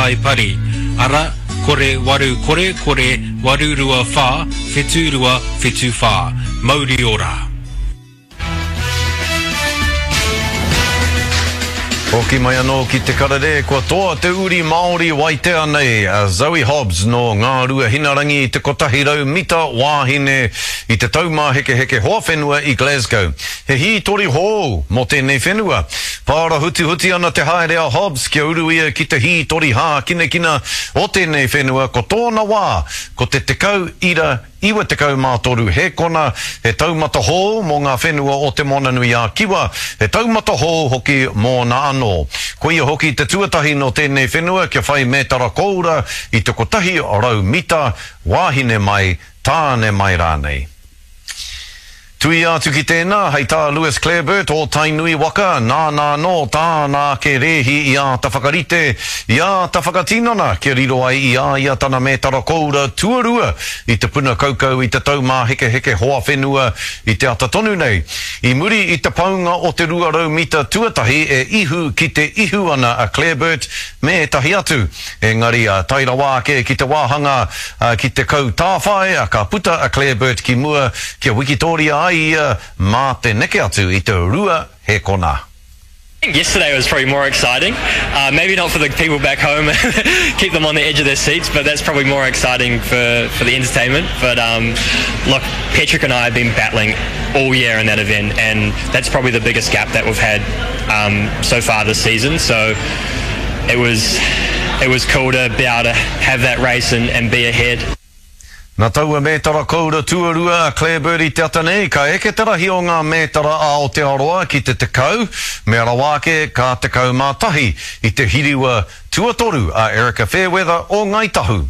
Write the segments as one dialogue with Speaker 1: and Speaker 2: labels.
Speaker 1: pari. Ara, kore, waru, kore, waru rua wha, whetu rua, whetu wha. Mauri ora.
Speaker 2: Hoki mai anō ki te karare, kua toa te uri Māori waitea nei, Zoe Hobbs no Ngā Rua Hinarangi i te kotahi rau mita wāhine i te taumā heke hoa whenua i Glasgow. He hi tori hō mo tēnei whenua. Pāra huti ana te haerea Hobbs kia uru ia ki te hi tori hā kina o tēnei whenua ko tōna wā, ko te tekau ira iwa tekau mātoru he kona, he taumata hō mō ngā whenua o te Monanui a Kiwa, he taumata hō hoki mō na anō. Ko ia hoki te tuatahi no tēnei whenua kia whai mētara koura i te kotahi o rau mita, wāhine mai, tāne mai rānei. Tui atu ki tēnā, hei tā Lewis Clareburt o Tainui waka, nā no tāna ke rehi i a ta whakarite, i a ta whakatinona, ke riro ai i a tana mētara koura tuarua i te puna kaukau i te taumā heke hoa whenua i te ata tonu nei. I muri i te paunga o te rua rau mita tuatahi e ihu ki te ihu ana a Clareburt me tahi atu. Engari a taira wāke ki te wāhanga ki te kau tāwhai a ka puta a Clareburt ki mua kia Wikitoria mā te neke atu i te rua he kona.
Speaker 3: Yesterday was probably more exciting. Maybe not for the people back home, keep them on the edge of their seats, but that's probably more exciting for the entertainment. But look, Patrick and I have been battling all year in that event, and that's probably the biggest gap that we've had so far this season. So it was cool to be able to have that race and be ahead.
Speaker 2: Nā taua mētara koura tuarua Clareburt i te ata nei, ka eke te rahi o ngā mētara a Aotearoa ki te tekau, me ara wāke ka tekau mātahi i te hiriwa tuatoru a Erica Fairweather o Ngaitahu.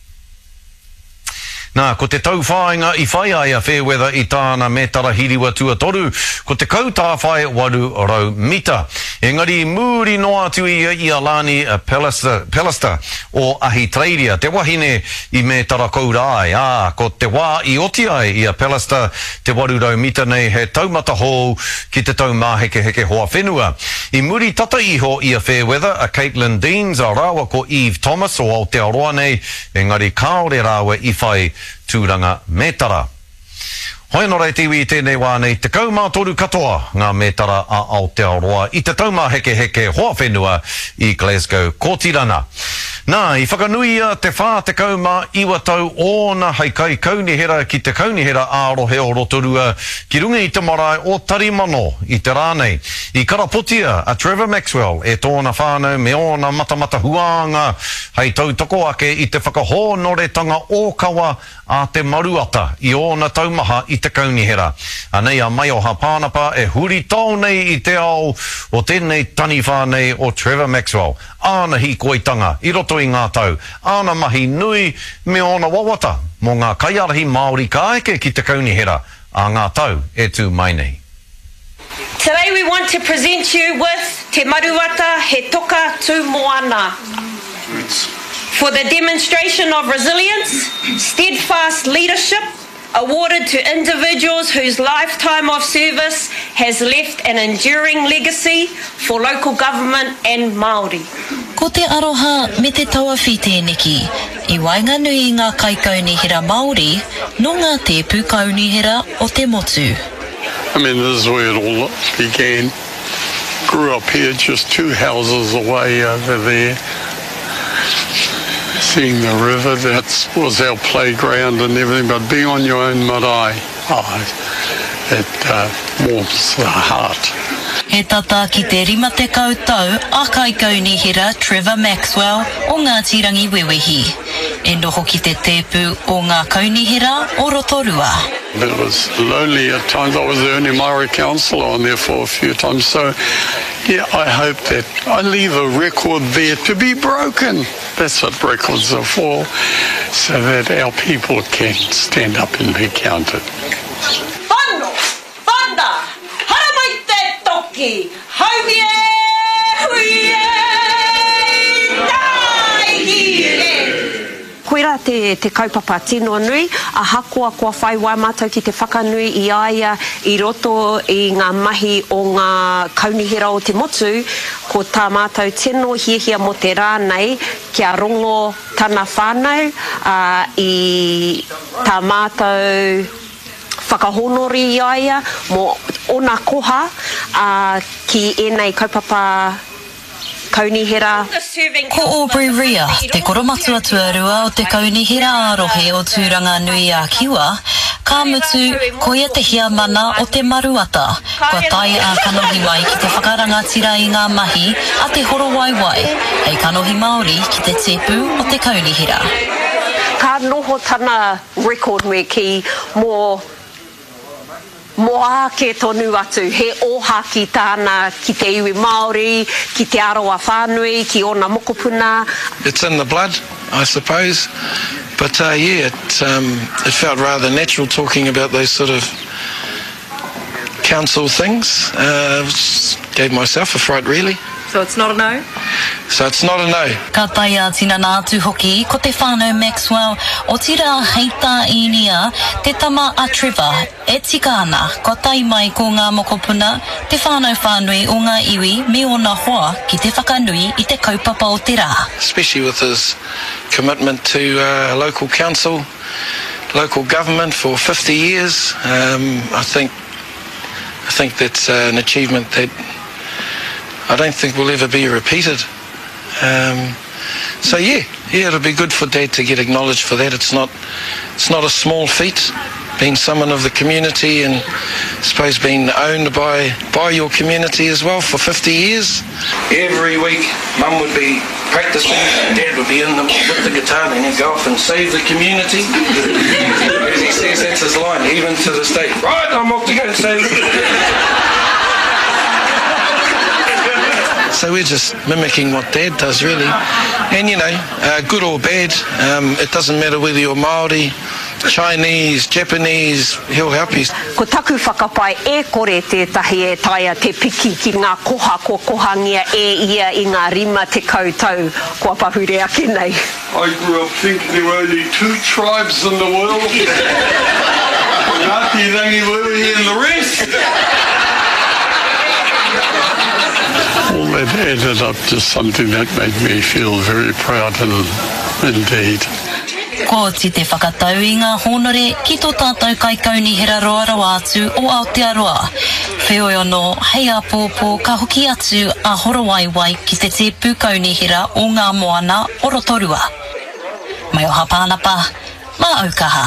Speaker 2: Nā, ko te tau whāinga i whai ai a Fairweather i tāna mētara hiriwa tuatoru, ko te kautāwhai waru rau mita. Engari, muri no atu i Alani Pallister o Ahitreiria, te wahine i mētara koura ai. Ko te wā i oti ai i a Pallister, te waru rau mita nei he taumata hou ki te taumā heke hoa whenua. I muri tata iho i a Fairweather, a Caitlin Deans, a rawa ko Eve Thomas o Aotearoa nei, engari kaore rawa i whai tūranga mētara. Hoi no rei tiwi i tēnei wānei te kaumātoru katoa ngā mētara a Aotearoa i te taumā heke hoa whenua i Glasgow ko tirana. Nā, i whakanuia te whā te kaumā iwa tau ōna hei kai kaunihera ki te kaunihera ārohe o Rotorua ki runga i te marae o Tarimano i te rānei. I karapotia a Trevor Maxwell e tōna whānau me ōna matamata huanga hei tautoko ake i te whakahōnoretanga ōkawa a te maruata i ōna taumaha i te kaunihera. Anei a mai o hapānapa e huri tau nei i te ao o tēnei tani whānei o Trevor Maxwell. Āna hi koitanga i roto i ngā tau. Āna mahi nui me ōna wawata mō ngā kaiarahi Māori ka eke ki te kaunihera a ngā tau e tū mai nei.
Speaker 4: Today we want to present you with Te Maruata He Toka Tū Moana. For the demonstration of resilience, steadfast leadership, awarded to individuals whose lifetime of service has left an enduring legacy for local government and Māori.
Speaker 5: Ko te aroha me te taua whitēneki, i wainganui ngā kaikaunihera Māori, no ngā te pūkaunihera o te motu.
Speaker 6: I mean, this is where it all began. Grew up here just 2 houses away over there. Seeing the river, that was our playground and everything, but being on your own marae, it warms the heart.
Speaker 5: He tata ki te rima te kautau a kaikaunihera Trevor Maxwell o Ngātirangi Wewehi. E noho ki te tēpū o ngā kaunihera o Rotorua.
Speaker 6: It was lonely at times. I was the only Maori councillor on there for a few times. So, yeah, I hope that I leave a record there to be broken. That's what records are for, so that our people can stand up and be counted.
Speaker 4: Whānau, whānda, haramai te toki, hauie, huie, tai hire. Koe rā ia te kaupapa tino nui, a hakoa kua whai wai mātou ki te whakanui i aia i roto i ngā mahi o ngā kaunihira o te motu, ko tā mātou tino hiehia mo te rānei kia rongo tana whānau i tā mātou whakahonori i aia mo ona koha ki enei kaupapa kaunihira.
Speaker 5: Ko Aubrey Ria, te koromatua tuarua o te kaunihira arohe o tūranga nui a Kiwa, ka mutu ko ia te hia mana o te maruata, kua tai a kanohi wai ki te whakarangatira i ngā mahi a te horo waiwai, hei kanohi Māori ki te tepu o te kaunihira.
Speaker 4: Ka noho tana record me ki mo ake tonu atu, he oha ki tāna, ki te iwi Māori, ki te aroa whānui, ki ona mokopuna.
Speaker 7: It's in the blood, I suppose. But yeah, it felt rather natural talking about those sort of council things. Gave myself a fright, really.
Speaker 8: So it's not a no?
Speaker 7: So it's not a no.
Speaker 5: Ka tai a tina nā tūhoki, ko te whānau Maxwell, o tira heita i nia, te tama a Trevor, e tika ana, ko tai mai ko ngā mokopuna, te whānau whānui o ngā iwi, me ona hoa ki te whakanui i te kaupapa o te rā.
Speaker 7: Especially with his commitment to local council, local government for 50 years. I think that's an achievement that I don't think will ever be repeated. So yeah, it'll be good for Dad to get acknowledged for that. It's not a small feat, being someone of the community and I suppose being owned by your community as well for 50 years. Every week, Mum would be practicing, Dad would be in with the guitar and he'd go off and save the community. As he says, that's his line, even to this day. Right, I'm off to go and save So we're just mimicking what Dad does, really. And, you know, good or bad, it doesn't matter whether you're Māori, Chinese, Japanese, he'll help you.
Speaker 4: Ko taku whakapai e kore tētahi e taia te piki ki ngā koha ko kohangia e ia i ngā rima te koutou kua pahure ake nei.
Speaker 6: I grew up thinking there were only 2 tribes in the world. Ngāti Rangiwewe and the rest. All that added up to something that made me feel very proud indeed.
Speaker 5: Ko ti te whakatau i ngā honore ki tō tātou kai kaunihira roarawa atu o Aotearoa. Whioi anō, hei a pōpō ka hoki atu a horowaiwai ki te tepu kaunihira o ngā moana o Rotorua. Mai o hapānapa, mā aukaha.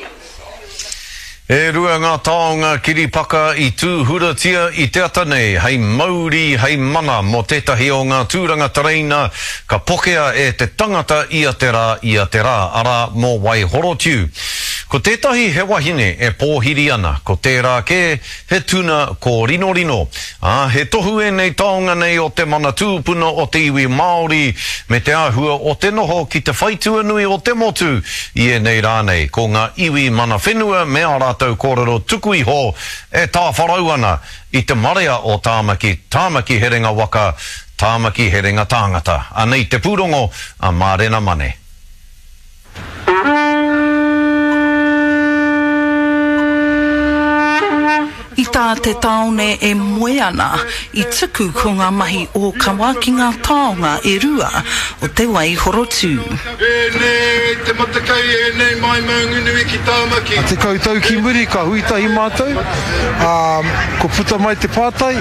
Speaker 2: E rua ngā taonga kiripaka i tūhuratia i te ata nei, hei mauri, hei mana mo tētahi o ngā tūranga tareina, ka pokea e te tangata ia te rā, ara mō Waihorotiu. Ko tētahi he wahine e pōhiri ana, ko tērā ke he tuna ko rino. He tohu e nei taonga nei o te mana tūpuna o te iwi Māori, me te āhua o te noho ki te whaitua nui o te motu, i e nei rānei, ko ngā iwi mana whenua me ara tau kōrero tuku iho e tā wharau ana i te marea o tāmaki herenga waka, tāmaki herenga tāngata. Anei te pūrongo a Mārena Mane.
Speaker 9: I tā te taone e moe ana i tuku ko ngā mahi o kawa ki ngā taonga e rua o te Waihorotiu.
Speaker 6: Te matakai e nei mai maungunui ki tāmaki.
Speaker 10: Te koutou ki muri ka huitahi mātou. Ko puta mai te pātai.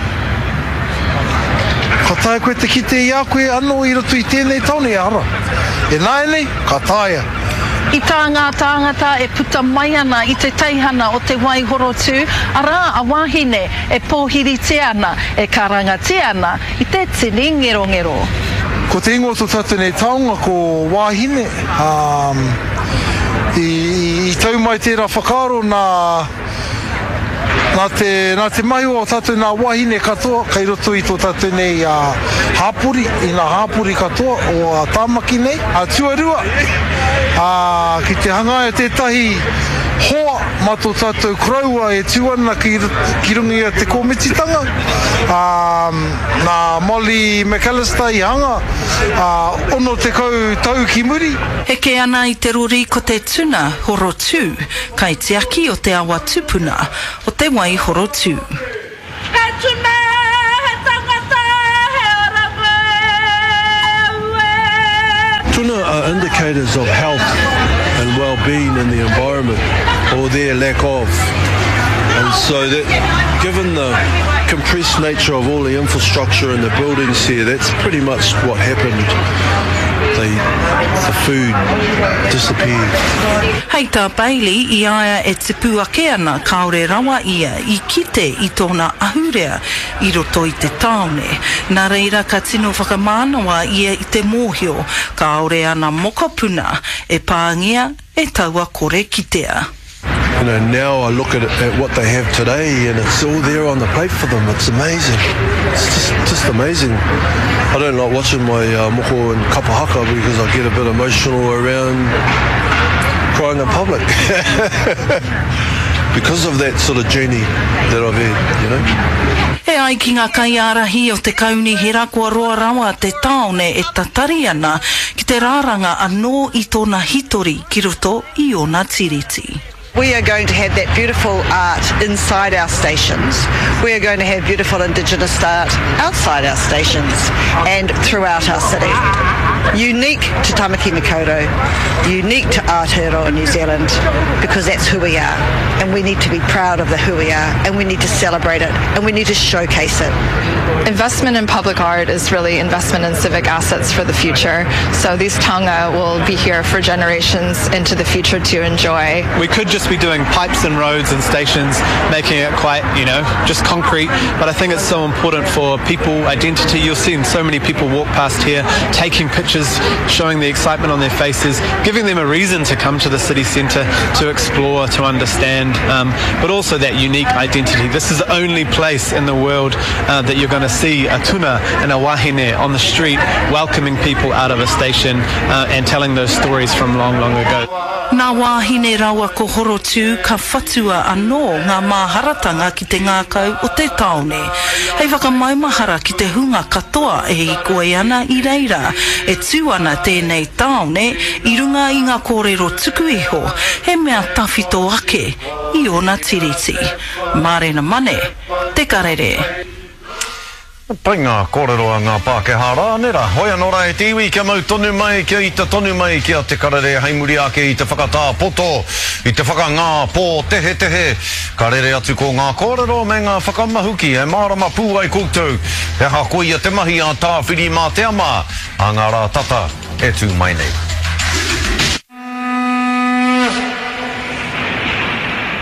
Speaker 10: Ka taia koe te kite i a koe anō i roto i tēnei taone e ara. E nāi nei, ka taia.
Speaker 9: I tā ngā tāngata e puta mai ana i te teihana o te Waihorotiu, arā a wahine e pōhiri te ana, e karanga te ana, i te tini ngero.
Speaker 10: Ko te ingoto tatu nei taonga ko wahine, i tau mai tērā whakaro nā te mai o tatu nā wahine katoa, kai roto i tō tatu nei hāpuri, i nā hāpuri katoa o tāmaki nei. Tuarua, ki te hangaia tētahi hoa ma tō tātou kraua e tuana ki rungi a te kōmititanga. Nā Molly McAllister I hanga, ono te kau tau ki muri.
Speaker 9: Heke ana I te rori ko te tuna horo tū, kai te aki o te awa tupuna, o te wai horo tū.
Speaker 8: He tuna, he tangata, he oranga,
Speaker 11: Tuna are indicators of health and well-being in the environment, or their lack of. And so that, given the compressed nature of all the infrastructure and the buildings here, that's pretty much what happened. The food disappeared.
Speaker 9: Hei tā Bailey I aia e te puake ana kaore rawa ia I kite I tōna ahurea I roto I te taone. Nā reira ka tino whakamānawa ia I te mōhio kaore ana mokopuna e pāngia e taua kore kitea.
Speaker 11: You know, now I look at what they have today and it's all there on the plate for them. It's amazing. It's just amazing. I don't like watching my moko and kapahaka because I get a bit emotional around crying in public. Because of that sort of journey that I've had, you know.
Speaker 9: E ai ki ngā kaiarahi o te kauni hera kua roa rawa te taone e tatari ana ki te rāranga anō I tōna hitori ki roto I ona tiriti.
Speaker 12: We are going to have that beautiful art inside our stations. We are going to have beautiful Indigenous art outside our stations and throughout our city. Unique to Tamaki Makaurau, unique to Aotearoa New Zealand, because that's who we are. And we need to be proud of who we are, and we need to celebrate it, and we need to showcase it.
Speaker 13: Investment in public art is really investment in civic assets for the future. So these taonga will be here for generations into the future to enjoy.
Speaker 14: We could just be doing pipes and roads and stations, making it quite, you know, just concrete. But I think it's so important for people identity. You'll see so many people walk past here, taking pictures, showing the excitement on their faces, giving them a reason to come to the city centre, to explore, to understand, but also that unique identity. This is the only place in the world that you're going to see a tuna and a wahine on the street welcoming people out of a station and telling those stories from long, long ago.
Speaker 9: Nā wāhine rawa ko horotu ka whatua anō ngā māharatanga ki te ngākau o te taone. Hei whakamaumahara ki te hunga katoa e I koe ana I reira e tū ana tēnei taone I runga I ngā kōrero tuku iho he mea tawhito ake I ona tiriti. Mārena mane, te karere.
Speaker 2: Pai ngā kōrero a ngā Pākehā rānera. Hoi anō rai te iwi kia mau tonu mai kia I te tonu mai kia te karere haimuri ake I te whakatā poto, I te whakangā pō tehe tehe. Karere atu ko ngā kōrero me ngā whakamahuki e mārama pū ai koutou. He ha koia te mahi a tā whiri mā te ama a ngā rā tata e tū mai nei.